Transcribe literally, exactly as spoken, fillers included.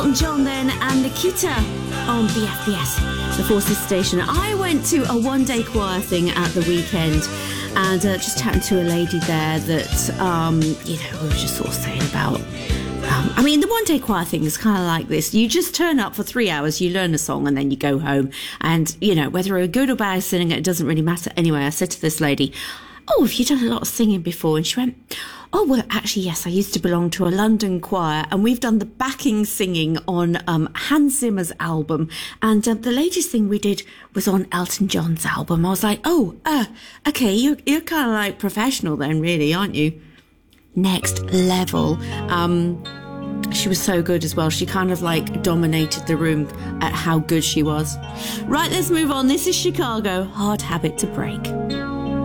John then and Nikita on B F B S, the Forces Station. I went to a one-day choir thing at the weekend and uh, just chatting to a lady there that, um, you know, we were just sort of saying about... Um, I mean, the one-day choir thing is kind of like this. You just turn up for three hours, you learn a song, and then you go home. And, you know, whether you're good or bad singing, it doesn't really matter. Anyway, I said to this lady, oh, have you done a lot of singing before? And she went... Oh, well, actually, yes, I used to belong to a London choir and we've done the backing singing on um, Hans Zimmer's album. And uh, the latest thing we did was on Elton John's album. I was like, oh, uh, okay, you're, you're kind of like professional then, really, aren't you? Next level. Um, she was so good as well. She kind of like dominated the room at how good she was. Right, let's move on. This is Chicago, Hard Habit to Break.